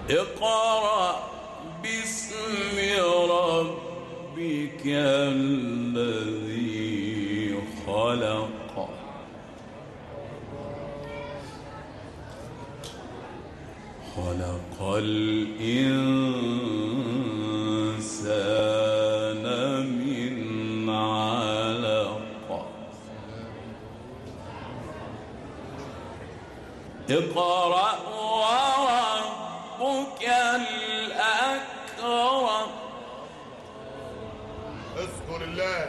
اقرأ باسم ربك الذي خلق خلق الإنسان من علق اقرأ وربك الأكرم. اذكر الله